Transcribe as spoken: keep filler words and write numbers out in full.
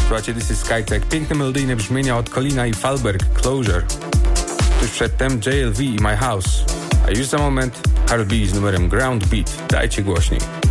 Słuchajcie, This is Skytech. Piękne melodyjne brzmienia od Colina i Falberg, Closure. Tuż przedtem J L V i My House. A już za moment Harold B z numerem Ground Beat. Dajcie głośniej.